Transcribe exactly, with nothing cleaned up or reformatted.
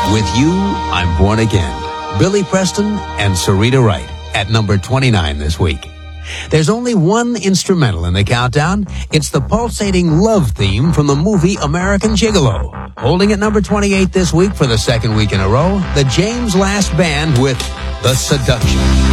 With You, I'm Born Again. Billy Preston and Sarita Wright at number twenty-nine this week. There's only one instrumental in the countdown. It's the pulsating love theme from the movie American Gigolo. Holding at number twenty-eight this week for the second week in a row, the James Last Band with The Seduction.